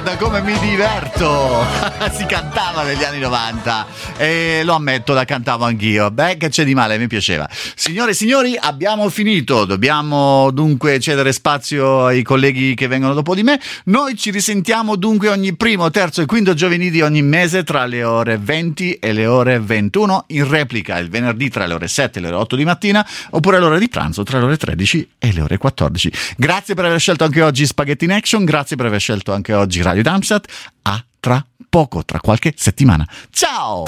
Guarda come mi diverto. Si cantava negli anni 90 e lo ammetto, la cantavo anch'io. Beh, che c'è di male, mi piaceva. Signore e signori, abbiamo finito. Dobbiamo dunque cedere spazio ai colleghi che vengono dopo di me. Noi ci risentiamo dunque ogni primo, terzo e quinto giovedì di ogni mese tra le ore 20 e le ore 21, in replica il venerdì tra le ore 7 e le ore 8 di mattina, oppure l'ora di pranzo tra le ore 13 e le ore 14. Grazie per aver scelto anche oggi Spaghetti in Action, grazie per aver scelto anche oggi Radio Darmstadt. A tra poco, tra qualche settimana. Ciao!